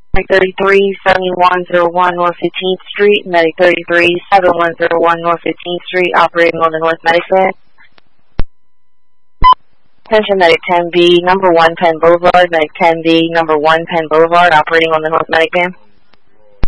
Medic 33-7101 North 15th Street, Medic 33-7101 North 15th Street, operating on the North Medic van. Attention Medic 10B, number 1 Penn Boulevard, Medic 10B, number 1 Penn Boulevard, operating on the North Medic van.